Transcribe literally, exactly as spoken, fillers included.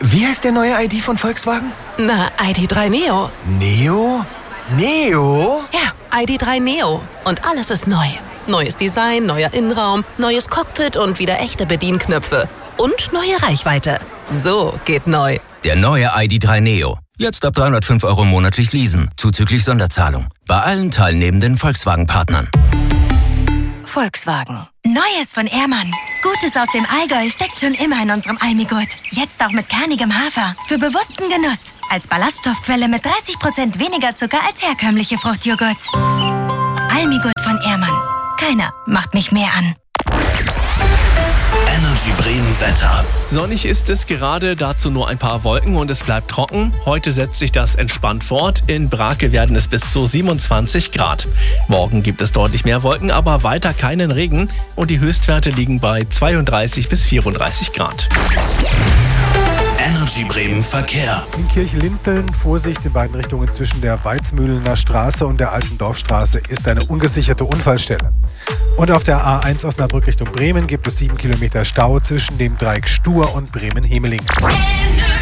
Wie heißt der neue I D von Volkswagen? Na, I D drei Neo. Neo? Neo? Ja, I D drei Neo. Und alles ist neu. Neues Design, neuer Innenraum, neues Cockpit und wieder echte Bedienknöpfe. Und neue Reichweite. So geht neu. Der neue I D drei Neo. Jetzt ab dreihundertfünf Euro monatlich leasen, zuzüglich Sonderzahlung. Bei allen teilnehmenden Volkswagen-Partnern. Volkswagen. Neues von Ehrmann. Gutes aus dem Allgäu steckt schon immer in unserem Almigurt. Jetzt auch mit kernigem Hafer. Für bewussten Genuss. Als Ballaststoffquelle mit dreißig Prozent weniger Zucker als herkömmliche Fruchtjoghurts. Almigurt von Ehrmann. Keiner macht mich mehr an. Energy Bremen Wetter. Sonnig ist es gerade, dazu nur ein paar Wolken und es bleibt trocken. Heute setzt sich das entspannt fort. In Brake werden es bis zu siebenundzwanzig Grad. Morgen gibt es deutlich mehr Wolken, aber weiter keinen Regen und die Höchstwerte liegen bei zweiunddreißig bis vierunddreißig Grad. Energy Bremen Verkehr. In Kirchlindfeln Vorsicht in beiden Richtungen zwischen der Weizmühlener Straße und der Alten Dorfstraße ist eine ungesicherte Unfallstelle. Und auf der A eins Osnabrück Richtung Bremen gibt es sieben Kilometer Stau zwischen dem Dreieck Stur und Bremen-Hemeling.